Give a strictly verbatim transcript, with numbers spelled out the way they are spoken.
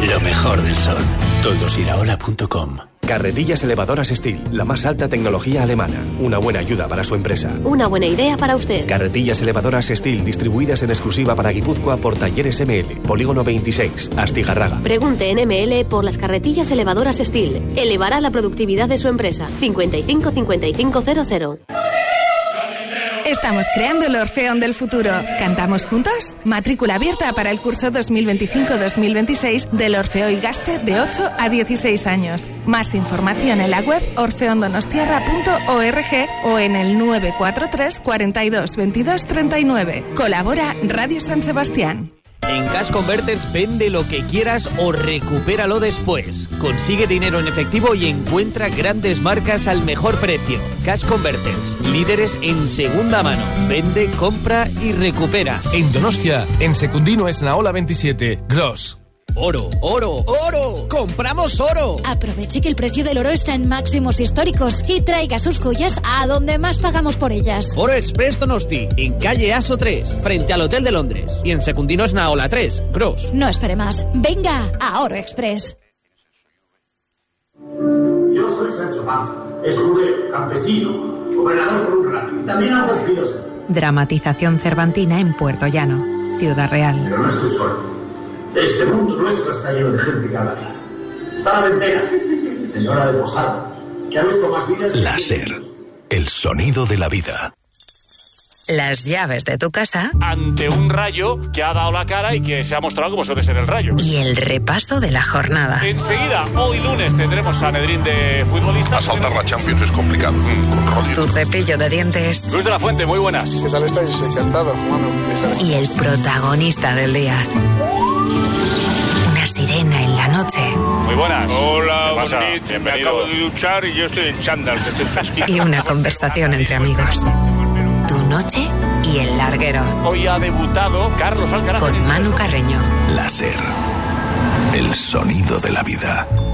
Lo mejor del sol. toldosiraola punto com. Carretillas elevadoras Steel, la más alta tecnología alemana. Una buena ayuda para su empresa. Una buena idea para usted. Carretillas elevadoras Steel, distribuidas en exclusiva para Guipúzcoa por Talleres M L. Polígono veintiséis, Astigarraga. Pregunte en M L por las carretillas elevadoras Steel. Elevará la productividad de su empresa. cincuenta y cinco cincuenta y cinco cero cero. Estamos creando el Orfeón del futuro. ¿Cantamos juntos? Matrícula abierta para el curso dos mil veinticinco dos mil veintiséis del Orfeo Igaste de ocho a dieciséis años. Más información en la web orfeondonostiarra punto org o en el nueve cuatro tres cuarenta y dos veintidós treinta y nueve. Colabora Radio San Sebastián. En Cash Converters vende lo que quieras o recupéralo después. Consigue dinero en efectivo y encuentra grandes marcas al mejor precio. Cash Converters, líderes en segunda mano. Vende, compra y recupera. En Donostia, en Secundino Esnaola veintisiete, Gross. Oro, oro, oro. ¡Compramos oro! Aproveche que el precio del oro está en máximos históricos y traiga sus joyas a donde más pagamos por ellas. Oro Express Donosti, en calle Aso tres, frente al Hotel de Londres. Y en Secundino Esnaola tres, Gross. No espere más. Venga a Oro Express. Yo soy Sancho Panza. Es jugué, campesino, gobernador por un rato y también algo filósofo. Dramatización cervantina en Puerto Llano, Ciudad Real. Pero no estoy solo. Este mundo nuestro está lleno de gente que habla claro. Está la ventera, señora de Posada, que ha visto más vidas... Láser, el sonido de la vida. Las llaves de tu casa. Ante un rayo que ha dado la cara y que se ha mostrado como suele ser el rayo. Y el repaso de la jornada. Enseguida, hoy lunes, tendremos Sanedrín de futbolistas. Asaltar la Champions es complicado. Mm, tu cepillo de dientes. Luis de la Fuente, muy buenas. ¿Qué tal estáis? Encantado. Bueno, y el protagonista del día. Una sirena en la noche. Muy buenas. Hola, bonito. Bienvenido. Me acabo de duchar y yo estoy en chándal, que estoy fresquito. Y una conversación entre amigos. Tu noche y el larguero. Hoy ha debutado Carlos Alcaraz. Con Manu Carreño. Láser, el sonido de la vida.